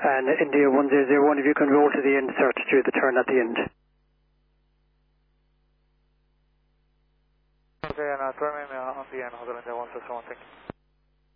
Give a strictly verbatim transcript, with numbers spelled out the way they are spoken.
And India one zero zero one, if you can roll to the end, sir, to do the turn at the end. Okay, and uh, turn in uh, on the end, Hotel India one six one, thank you.